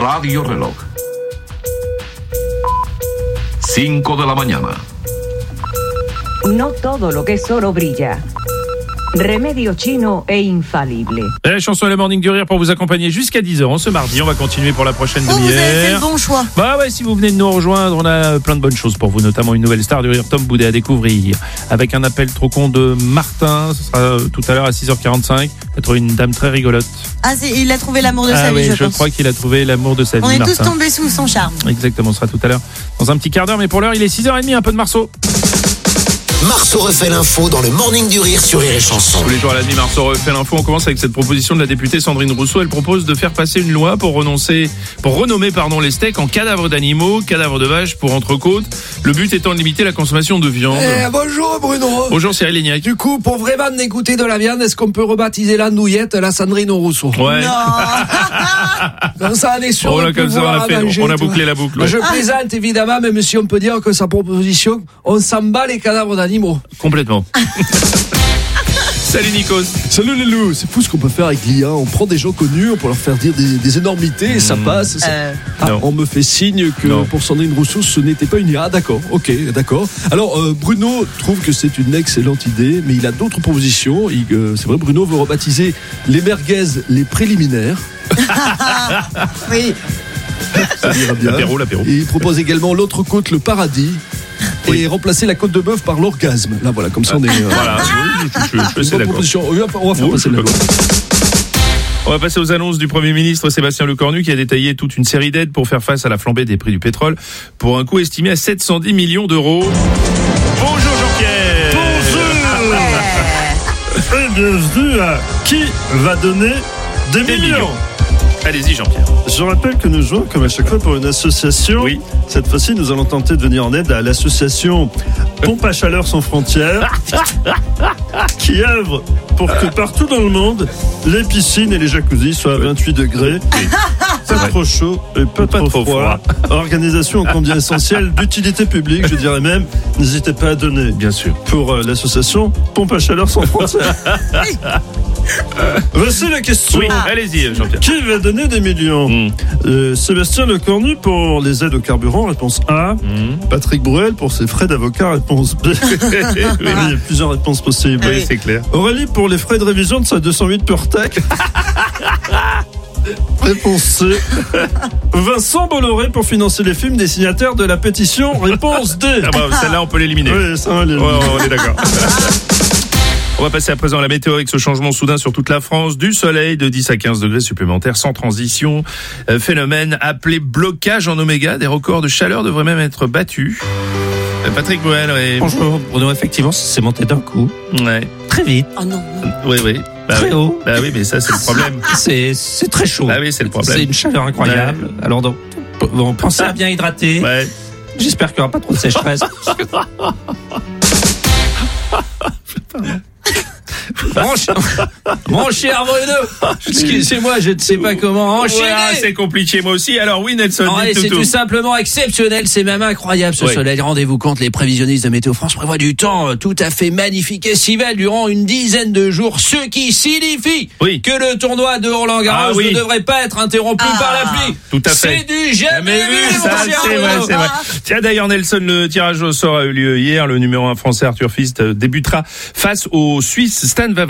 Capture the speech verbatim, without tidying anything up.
Radio Reloj. cinco de la mañana. No todo lo que es oro brilla. Remedio chino et infallible. Et la chanson Le Morning du Rire pour vous accompagner jusqu'à dix heures ce mardi. On va continuer pour la prochaine Oh, demi-heure. vous avez fait le bon choix. Bah ouais, si vous venez de nous rejoindre, on a plein de bonnes choses pour vous, notamment une nouvelle star du Rire, Tom Boudet, à découvrir. Avec un appel trop con de Martin, ce sera tout à l'heure à six heures quarante-cinq. Il a trouvé une dame très rigolote. Ah, c'est, il a trouvé l'amour de ah sa oui, vie, je, je pense. crois qu'il a trouvé l'amour de sa vie, On est Martin. tous tombés sous son charme. Exactement, ce sera tout à l'heure dans un petit quart d'heure, mais pour l'heure, il est six heures trente, un peu de Marceau. Marceau refait l'info dans le Morning du Rire sur Rire et Chanson. Tous les jours à la nuit, Marceau refait l'info. On commence avec cette proposition de la députée Sandrine Rousseau. Elle propose de faire passer une loi pour renoncer, pour renommer pardon les steaks en cadavres d'animaux, cadavres de vaches pour entrecôte. Le but étant de limiter la consommation de viande. Eh, bonjour Bruno. Bonjour Cyril Lignac. Du coup, pour vraiment dégoûter de la viande, est-ce qu'on peut rebaptiser la nouillette la Sandrine Rousseau? Ouais. Non. Ça, on est sûr Oh là, de comme ça, on a, pouvoir fait, manger, on a tu bouclé vois. la boucle. Moi, Ouais. je plaisante évidemment, même si on peut dire que sa proposition, on s'en bat les cadavres d'animaux. Complètement. Salut Nikos. Salut les loups, c'est fou ce qu'on peut faire avec l'I A. On prend des gens connus, on peut leur faire dire des, des énormités et ça passe. Ça... Euh... Ah, Non. on me fait signe que Non. pour Sandrine Rousseau, ce n'était pas une I A. Ah, d'accord, ok, d'accord. Alors euh, Bruno trouve que c'est une excellente idée, mais il a d'autres propositions. Il, euh, c'est vrai, Bruno veut rebaptiser les merguez les préliminaires. Oui. Ça ira bien. L'apéro, l'apéro. Et il propose également l'autre côte, le paradis. Oui. Et remplacer la côte de bœuf par l'orgasme. Là, voilà, comme ça on est. euh, Voilà, oui, je, je, je, je une suis bonne d'accord. proposition. Oui, on va faire Oui, passer je la loi. On va passer aux annonces du Premier ministre Sébastien Lecornu qui a détaillé toute une série d'aides pour faire face à la flambée des prix du pétrole pour un coût estimé à sept cent dix millions d'euros. Bonjour Jean-Pierre. Et bienvenue à Qui va donner des, Des millions, millions. Allez-y Jean-Pierre. Je rappelle que nous jouons comme à chaque fois pour une association. Oui. Cette fois-ci, nous allons tenter de venir en aide à l'association Pompe à chaleur sans frontières qui œuvre pour que partout dans le monde, les piscines et les jacuzzis soient à vingt-huit degrés. Pas vrai. trop chaud et pas, Pas trop, trop froid. Organisation ô combien essentielle d'utilité publique, je dirais même. N'hésitez pas à donner. Bien sûr. Pour euh, l'association Pompe à chaleur sans frontières. Voici la question. Oui, allez-y Jean-Pierre. Qui va donner des millions Mmh. euh, Sébastien Lecornu pour les aides au carburant, réponse A. Mmh. Patrick Bruel pour ses frais d'avocat, réponse B. Oui, Il y a plusieurs réponses possibles. oui, c'est clair. Aurélie pour les frais de révision de sa deux cent huit PureTech. Réponse C. Vincent Bolloré pour financer les films des signataires de la pétition. Réponse D. Ah bah, celle-là, on peut l'éliminer. Oui, ça va, les- Ouais, ouais, on est d'accord. On va passer à présent à la météo avec ce changement soudain sur toute la France. Du soleil de dix à quinze degrés supplémentaires sans transition. Euh, phénomène appelé blocage en oméga. Des records de chaleur devraient même être battus. Euh, Patrick Bruel, ouais. Bonjour Bruno, effectivement, ça s'est monté d'un coup, Ouais. très vite, Oh non. Oui, oui. Bah, très oui. haut. Bah oui, mais ça, c'est le problème. C'est, c'est très chaud. Bah oui, c'est le problème. C'est une chaleur incroyable. Alors donc, bon, pensez à bien hydrater. Ouais. J'espère qu'il n'y aura pas trop de sécheresse. Mon, ch- Mon cher Bruno, excusez-moi, je ne sais pas comment enchaîner. Voilà, c'est compliqué, moi aussi. Alors oui, Nelson, Ouais, dites c'est tout. tout simplement exceptionnel, c'est même incroyable ce Oui. soleil. Rendez-vous compte, les prévisionnistes de Météo France prévoient du temps euh, tout à fait magnifique estival durant une dizaine de jours, ce qui signifie Oui. que le tournoi de Roland-Garros Ah oui. ne devrait pas être interrompu Ah. par la pluie. Tout à fait. C'est du jamais Jamais vu, vu, mon ça, cher c'est vrai, Bruno. c'est vrai. Tiens, d'ailleurs, Nelson, le tirage au sort a eu lieu hier. Le numéro un français Arthur Fils débutera face au Suisse Stan Wawrinka.